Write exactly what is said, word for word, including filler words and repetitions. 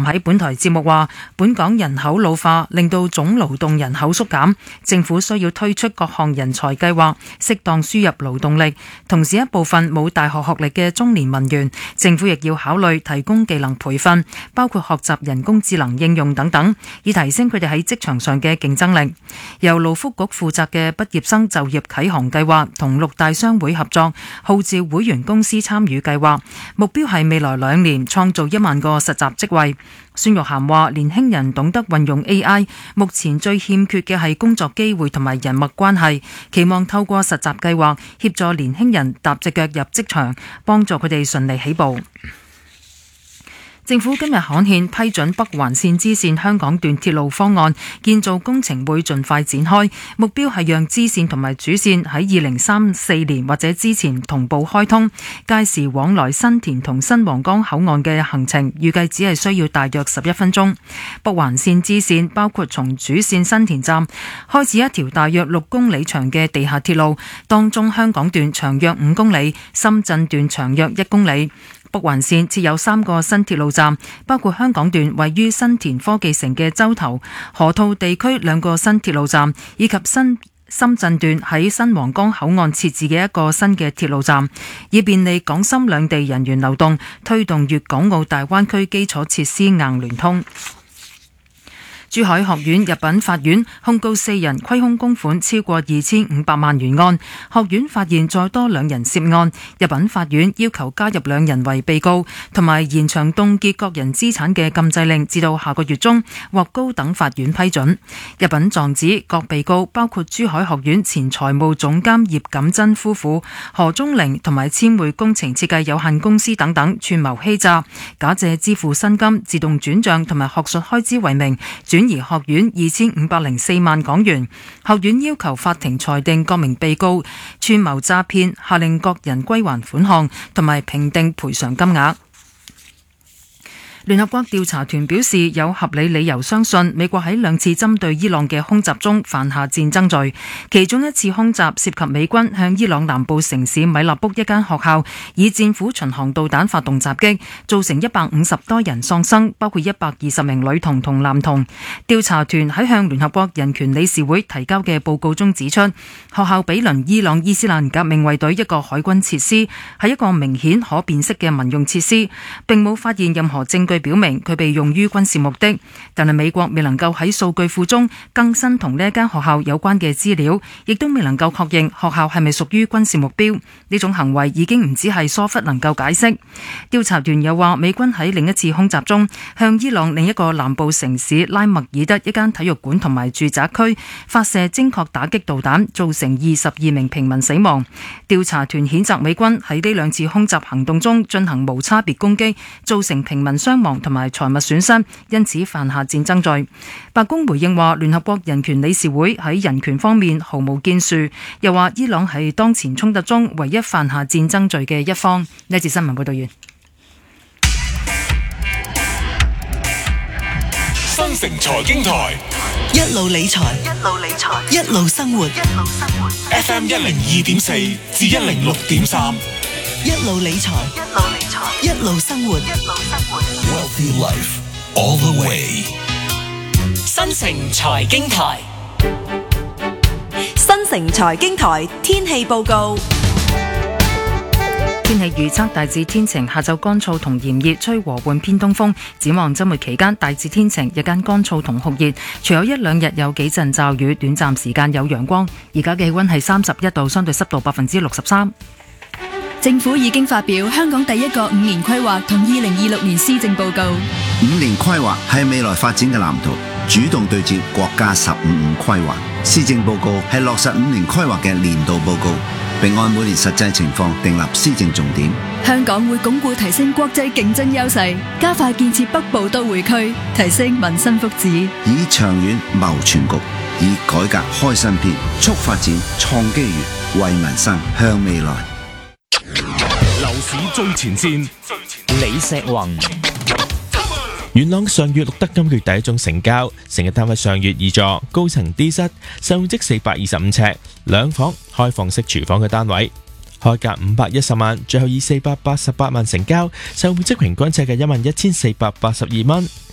喺本台節目話，本港人口老化令到總勞動人口縮減，政府需要推出各項人才計劃，適當輸入勞動力。同時，一部分冇大學學歷嘅中年文員，政府亦要考慮提供技能培訓，包括學習人工智能應用等等，以提升佢哋喺職場上嘅競爭力。由勞福局負責嘅畢業生就業啟航計劃同六大商會合作，號召會員公司參與計劃，目標係未來兩年創造一萬個實習職位。孫玉菡話：年輕人懂得運用 A I， 目前最欠缺嘅係工作機會同埋人脈關係，期望透過實習計劃協助年輕人踏隻腳入職場，幫助佢哋順利起步。政府今日刊憲批准北環線支線香港段鐵路方案，建造工程會盡快展開，目標係讓支線同埋主線喺二零三四年或者之前同步開通。屆時往來新田同新皇崗口岸嘅行程預計只係需要大約十一分鐘。北環線支線包括從主線新田站開始一條大約六公里長嘅地下鐵路，當中香港段長約五公里，深圳段長約一公里。北環線設有三個新鐵路站，包括香港段位於新田科技城嘅洲頭、河套地區兩個新鐵路站，以及新深圳段喺新皇崗口岸設置嘅一個新嘅鐵路站，以便利港深兩地人員流動，推動粵港澳大灣區基礎設施硬聯通。珠海學院入稟法院控告四人虧空公款超過二千五百萬元案，學院發現再多兩人涉案，入稟法院要求加入兩人為被告，同埋延長凍結各人資產嘅禁制令至到下個月中，獲高等法院批准。入稟狀指各被告包括珠海學院前財務總監葉錦珍夫婦、何忠玲同埋千匯工程設計有限公司等等串謀欺詐，假借支付薪金、自動轉賬同埋學術開支為名，轉移學院二千五百零四萬港元。學院要求法庭裁定各名被告串謀詐騙，下令各人歸還款項同埋評定賠償金額。聯合國調查團表示，有合理理由相信美國喺兩次針對伊朗嘅空襲中犯下戰爭罪，其中一次空襲涉及美軍向伊朗南部城市米納卜一間學校以戰斧巡航導彈發動襲擊，造成一百五十多人喪生，包括一百二十名女童同男童。調查團喺向聯合國人權理事會提交嘅報告中指出，學校毗鄰伊朗伊斯蘭革命衛隊一個海軍設施，係一個明顯可辨識嘅民用設施，並冇發現任何證據表明佢被用於軍事目的，但係美國未能夠喺數據庫中更新同呢一間學校有關嘅資料，亦都未能夠確認學校係咪屬於軍事目標。呢種行為已經唔止係疏忽能夠解釋。調查團又話，美軍喺另一次空襲中向伊朗另一個南部城市拉麥爾德一間體育館同埋住宅區發射精確打擊導彈，造成二十二名平民死亡。調查團譴責美軍喺呢兩次空襲行動中進行無差別攻擊，造成平民傷亡同埋財物損失，因此犯下戰爭罪。白宮回應話，聯合國人權理事會喺人權方面毫無建樹，又話伊朗係當前衝突中唯一犯下戰爭罪嘅一方。呢節新聞報道完。 新城財經台一路理財，一路理財，一路生活，一路生活。 F M 一零二點四至一零六點三， 一路理財，一路理財，一路生活，一路生活。 Wealthy Life all the way。 新城財經台， 新城財經台天氣報告。 天氣預測大致天晴，下晝乾燥同炎熱，吹和緩偏東風。展望周末期間大致天晴，日間乾燥同酷熱，除有一兩日有幾陣驟雨，短暫時間有陽光。而家嘅氣溫係三十一度，相對濕度百分之六十三。 政府已經發表香港第一個五年規劃同二零二六年施政報告。 五年規劃係未來發展嘅藍圖，主動對接國家十五五規劃。施政報告係落實五年規劃嘅年度報告，並按每年實際情況訂立施政重點。 香港會鞏固提升國際競爭優勢，加快建設北部都會區，提升民生福祉， 以長遠謀全局，以改革開新篇，促發展創機遇，為民生向未來。 樓市最前線， 李石宏。 元朗上月錄得今個月第一宗成交，成日單位上月二座，高層 D 室，實用積四百二十五尺，兩房開放式廚房嘅單位，開價五百一十萬，最後以四百八十八萬成交，實用積平均尺嘅一萬一千四百八十二蚊。